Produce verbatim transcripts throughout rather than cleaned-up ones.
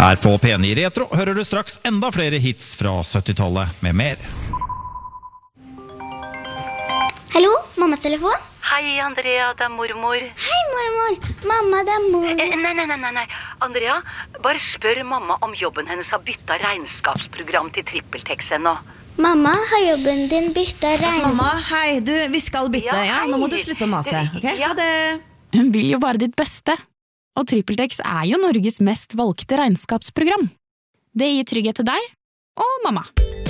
Her på P ni Retro hører du straks enda flere hits fra syttitallet med mer. Hallo, mammas telefon? Hei, Andrea, det er mormor. Hei, mormor. Mamma, det er mor. Eh, nei, nei, nei, nei, nei. Andrea, bare spør mamma om jobben hennes har byttet regnskapsprogram til TrippelTex ennå. Mamma, har jobben din byttet regnskap? Mamma, hei, du, vi skal bytte, ja, Ja, nå må du hei. slutte å mase, ok? Ja. Ha det. Hun vil jo bare ditt beste. Og TrippelTex er jo Norges mest valgte regnskapsprogram. Det gir trygghet til deg og mamma.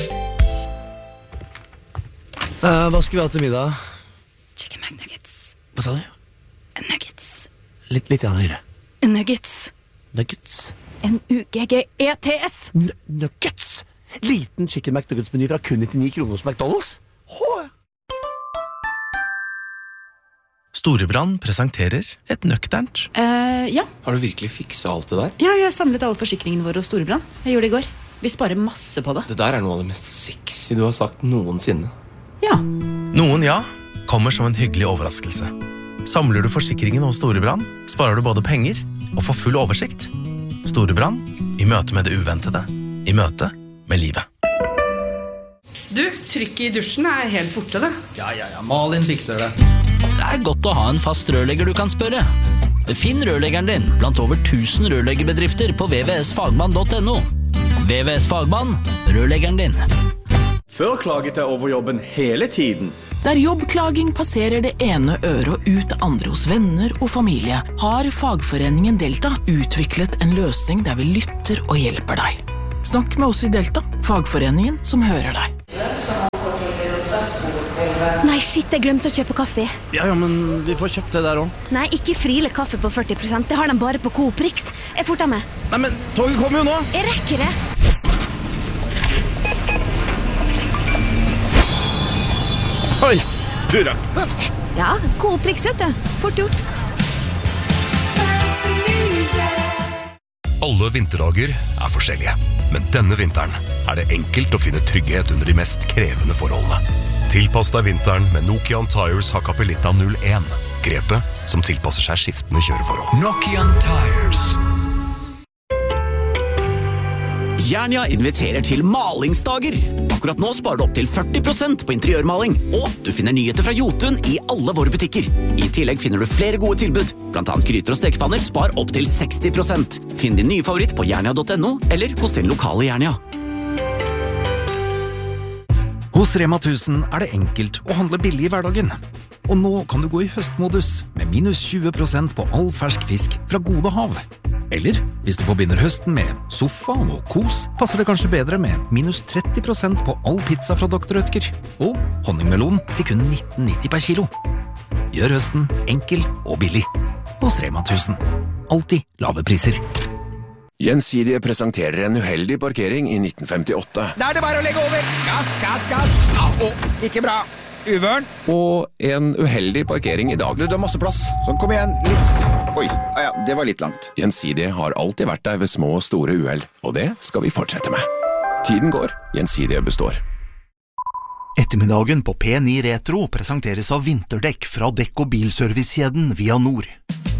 Uh, hva skal vi ha til middag? Chicken McNuggets. Hva sa du? Nuggets. Litt, litt høyere. Nuggets. Nuggets. N U G G E T S. N nuggets! Liten chicken McNuggets-meny fra kun nittini kroner hos McDonald's. Hå! Storebrand presenterer et nøkternt. Uh, ja. Har du virkelig fikset alt det der? ja, jeg har samlet alle forsikringene våre hos Storebrand. Jeg gjorde det i går. Vi sparer masse på det. Det der er noe av det mest sexy du har sagt noensinne. Ja. Noen ja kommer som en hyggelig overraskelse. Samler du forsikringen hos Storebrand, sparer du både penger og får full oversikt. Storebrand i møte med det uventede. I møte med livet. Du, trykk i dusjen er helt borte det. Ja, ja, ja, Malin fikser det. Det er godt å ha en fast rørlegger du kan spørre. Finn rørleggeren din blant over tusen rørleggerbedrifter på v v s fagmann punktum no. V V S Fagmann, rørleggeren din. Før klaget jeg over jobben hele tiden. Der jobbklaging passerer det ene øret og ut det andre hos venner og familie, har fagforeningen Delta utviklet en løsning der vi lytter og hjelper deg. Snakk med oss i Delta, fagforeningen som hører deg. Nei, shit, jeg glemte å kjøpe kaffe. Ja, ja, men vi får kjøpt det der også. Nei, ikke Friele kaffe på førti prosent. Det har de bare på Coop Rix. Jeg forter meg. Nei, men toget kommer jo nå. Jeg rekker det. Oi, du rakk det. Ja, Coop Rix, vet du. Fort gjort. Alle vinterdager er forskjellige, men denne vinteren er det enkelt å finne trygghet under de mest krevende forholdene. Tilpass deg vinteren med Nokian Tires Hakkapelitta null en. Grepet som tilpasser seg skiftende kjøreforhold. Nokian Tires. Jernia inviterer til malingsdager. Akkurat nå sparer du opp til førti prosent på interiørmaling, og du finner nyheter fra Jotun i alle våre butikker. I tillegg finner du flere gode tilbud, blant annet gryter og stekepanner spar opp til seksti prosent. Finn din nye favoritt på jernia punktum no eller hos din lokale Jernia. Hos Rema tusen er det enkelt å handle billig i hverdagen. Og nå kan du gå i høstmodus med minus tjue prosent på all fersk fisk fra Gode Hav. Eller, hvis du forbinder høsten med sofa og kos, passer det kanskje bedre med minus tretti prosent på all pizza fra doktor Rødtger. Og honningmelon til kun nitten nitti per kilo. Gjør høsten enkel og billig. Hos Rema tusen. Alltid lave priser. Gjensidige presenterer en uheldig parkering i nitten femtiåtte. Da er det bare å legge over. Gass, gass, gass. Ja, og ikke bra. Uvørn. Og en uheldig parkering i dag. Du, det er masse plass. Sånn, kom igjen. Litt. Oi, ja, det var litt langt. Gjensidige har alltid vært der ved små og store uheld, og det skal vi fortsette med. Tiden går, Gjensidige består. Ettermiddagen på P ni Retro presenteres av vinterdekk fra dekk- og bilservicekjeden Via Nord.